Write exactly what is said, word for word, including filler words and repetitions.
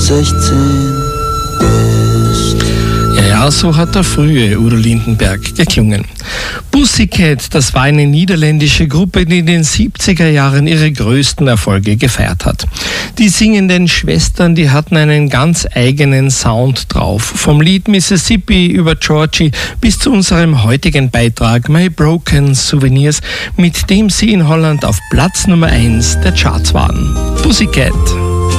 sechzehn bist. Ja, ja, so hat der frühe Udo Lindenberg geklungen. Pussycat, das war eine niederländische Gruppe, die in den siebziger Jahren ihre größten Erfolge gefeiert hat. Die singenden Schwestern, die hatten einen ganz eigenen Sound drauf. Vom Lied Mississippi über Georgie bis zu unserem heutigen Beitrag My Broken Souvenirs, mit dem sie in Holland auf Platz Nummer eins der Charts waren. Pussycat.